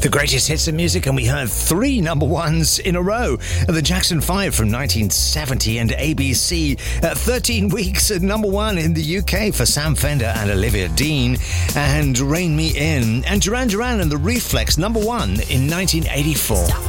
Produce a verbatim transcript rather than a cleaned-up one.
The greatest hits of music, and we heard three number ones in a row. The Jackson five from nineteen seventy and A B C. Uh, thirteen weeks at number one in the U K for Sam Fender and Olivia Dean. And Rein Me In. And Duran Duran and The Reflex, number one in nineteen eighty-four.